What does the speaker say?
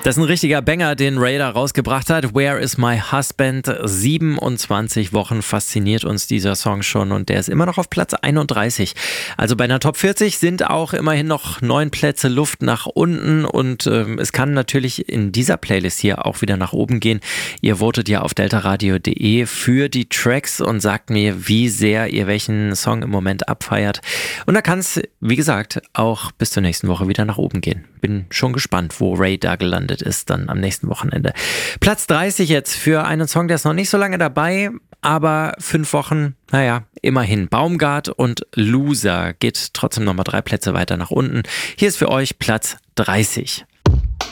Das ist ein richtiger Banger, den Ray da rausgebracht hat. Where is my husband? 27 Wochen fasziniert uns dieser Song schon und der ist immer noch auf Platz 31. Also bei einer Top 40 sind auch immerhin noch 9 Plätze Luft nach unten und es kann natürlich in dieser Playlist hier auch wieder nach oben gehen. Ihr votet ja auf deltaradio.de für die Tracks und sagt mir, wie sehr ihr welchen Song im Moment abfeiert. Und da kann es, wie gesagt, auch bis zur nächsten Woche wieder nach oben gehen. Bin schon gespannt, wo Ray da gelandet ist dann am nächsten Wochenende. Platz 30 jetzt für einen Song, der ist noch nicht so lange dabei, aber 5 Wochen, naja, immerhin. Baumgart und Loser geht trotzdem nochmal 3 Plätze weiter nach unten. Hier ist für euch Platz 30.